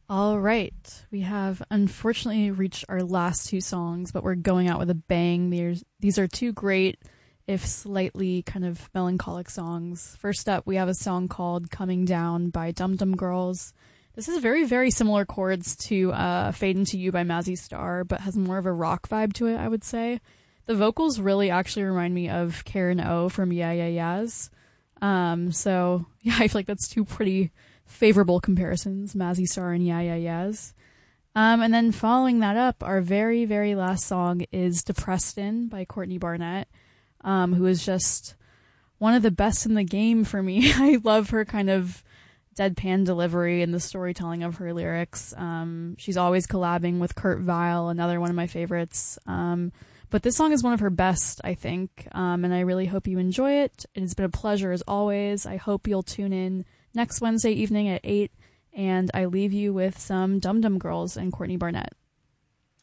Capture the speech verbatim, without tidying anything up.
All right. We have unfortunately reached our last two songs, but we're going out with a bang. There's, these are two great, if slightly kind of melancholic songs. First up, we have a song called Coming Down by Dum Dum Girls. This is very, very similar chords to uh, Fade Into You by Mazzy Star, but has more of a rock vibe to it, I would say. The vocals really actually remind me of Karen O from Yeah Yeah Yeahs. Um, so, yeah, I feel like that's two pretty favorable comparisons, Mazzy Star and Yeah Yeah Yeahs. Um, and then following that up, our very, very last song is Depressed In by Courtney Barnett, um, who is just one of the best in the game for me. I love her kind of deadpan delivery and the storytelling of her lyrics. Um, she's always collabing with Kurt Vile, another one of my favorites. Um, but this song is one of her best, I think, um, and I really hope you enjoy it. It has been a pleasure as always. I hope you'll tune in next Wednesday evening at eight, and I leave you with some Dum Dum Girls and Courtney Barnett.